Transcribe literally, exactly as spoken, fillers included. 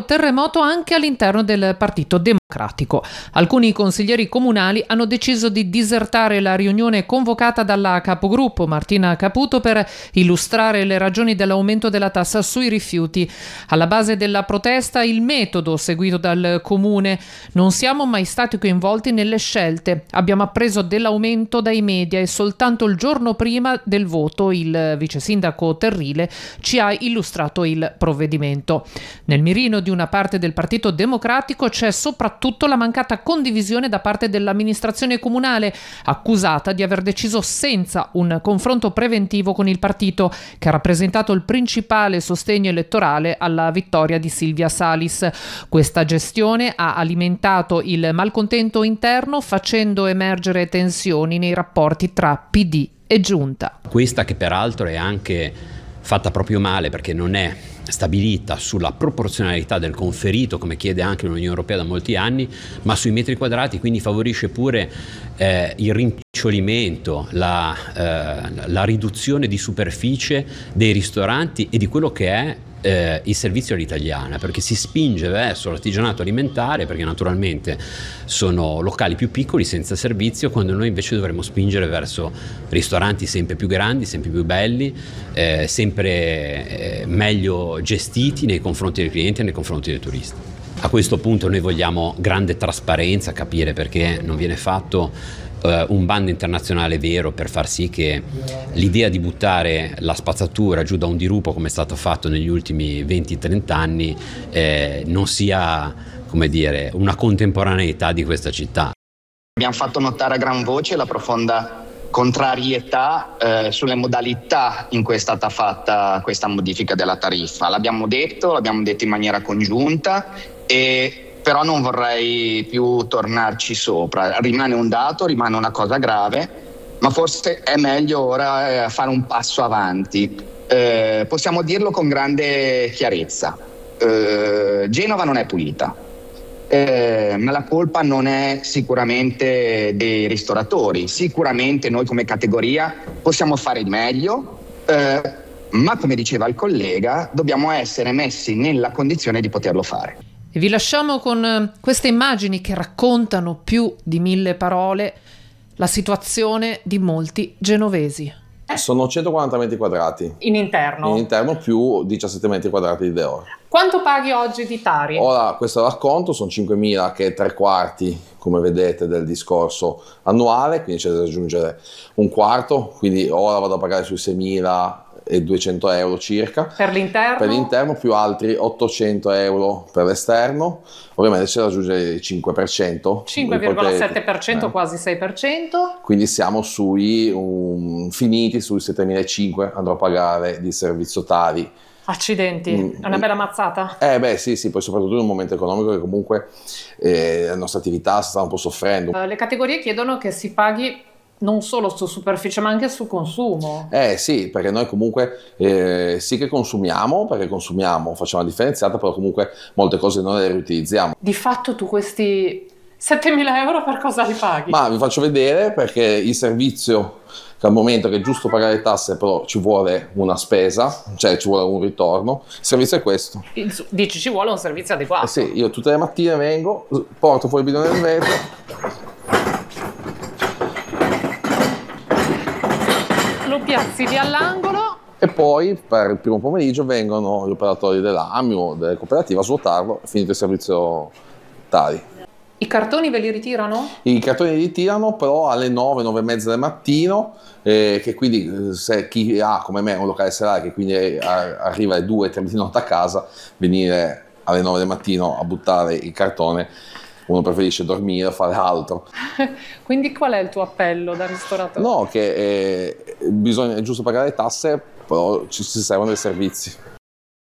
terremoto anche all'interno del Partito Democratico. Alcuni consiglieri comunali hanno deciso di disertare la riunione convocata dalla capogruppo Martina Caputo per illustrare le ragioni dell'aumento della tassa sui rifiuti. Alla base della protesta il metodo seguito dal comune. Non siamo mai stati coinvolti nelle scelte. Abbiamo appreso dell'aumento dai media e soltanto il giorno prima del voto il vice sindaco Terrile ci ha illustrato il provvedimento. Nel mirino di una parte del Partito Democratico c'è soprattutto la mancata condivisione da parte dell'amministrazione comunale, accusata di aver deciso senza un confronto preventivo con il partito, che ha rappresentato il principale sostegno elettorale alla vittoria di Silvia Salis. Questa gestione ha alimentato il malcontento interno, facendo emergere tensioni nei rapporti tra P D e Giunta. Questa che peraltro è anche fatta proprio male, perché non è stabilita sulla proporzionalità del conferito, come chiede anche l'Unione Europea da molti anni, ma sui metri quadrati, quindi favorisce pure eh, il rimpicciolimento, la, eh, la riduzione di superficie dei ristoranti e di quello che è Eh, il servizio all'italiana, perché si spinge verso l'artigianato alimentare, perché naturalmente sono locali più piccoli senza servizio, quando noi invece dovremmo spingere verso ristoranti sempre più grandi, sempre più belli, eh, sempre eh, meglio gestiti nei confronti dei clienti e nei confronti dei turisti. A questo punto noi vogliamo grande trasparenza, capire perché non viene fatto un bando internazionale vero per far sì che l'idea di buttare la spazzatura giù da un dirupo, come è stato fatto negli ultimi venti trenta anni, eh, non sia, come dire, una contemporaneità di questa città. Abbiamo fatto notare a gran voce la profonda contrarietà eh, sulle modalità in cui è stata fatta questa modifica della tariffa. L'abbiamo detto, l'abbiamo detto in maniera congiunta, e però non vorrei più tornarci sopra. Rimane un dato, rimane una cosa grave, ma forse è meglio ora eh, fare un passo avanti. Eh, possiamo dirlo con grande chiarezza. Eh, Genova non è pulita, eh, ma la colpa non è sicuramente dei ristoratori. Sicuramente noi come categoria possiamo fare di meglio, eh, ma come diceva il collega, dobbiamo essere messi nella condizione di poterlo fare. E vi lasciamo con queste immagini che raccontano più di mille parole la situazione di molti genovesi. Sono centoquaranta metri quadrati. In interno? In interno più diciassette metri quadrati di Deor. Quanto paghi oggi di Tari? Ora, questo racconto sono cinquemila, che è tre quarti, come vedete, del discorso annuale, quindi c'è da aggiungere un quarto, quindi ora vado a pagare sui seimiladuecento euro circa. Per l'interno? Per l'interno più altri ottocento euro per l'esterno, ovviamente c'è da aggiungere il cinque per cento. cinque virgola sette per cento, eh. quasi sei per cento. Quindi siamo sui, um, finiti sui settemilacinquecento, andrò a pagare di servizio Tari. Accidenti, mm, è una bella mazzata. Eh beh sì, sì, poi soprattutto in un momento economico che comunque eh, la nostra attività sta un po' soffrendo. Le categorie chiedono che si paghi non solo su superficie ma anche su consumo. Eh sì, perché noi comunque eh, sì che consumiamo, perché consumiamo, facciamo la differenziata, però comunque molte cose noi le riutilizziamo. Di fatto tu questi settemila euro per cosa li paghi? Ma vi faccio vedere, perché il servizio, che al momento che è giusto pagare le tasse, però ci vuole una spesa, cioè ci vuole un ritorno, il servizio è questo. Dici ci vuole un servizio adeguato? Eh sì, io tutte le mattine vengo, porto fuori il bidone del vetro, lo piazzi lì all'angolo e poi per il primo pomeriggio vengono gli operatori dell'A M I o delle cooperative a svuotarlo, è finito il servizio Tari. I cartoni ve li ritirano? I cartoni li ritirano però alle nove, nove e mezza del mattino, eh, che quindi se chi ha come me un locale serale che quindi è, a, arriva alle due, tre di notte a casa, venire alle nove del mattino a buttare il cartone, uno preferisce dormire o fare altro. Quindi qual è il tuo appello da ristoratore? No, che eh, bisogna, è giusto pagare le tasse, però ci si servono dei servizi.